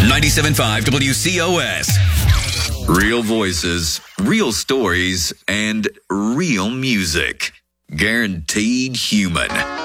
97.5 WCOS. Real voices, real stories, and real music. Guaranteed human.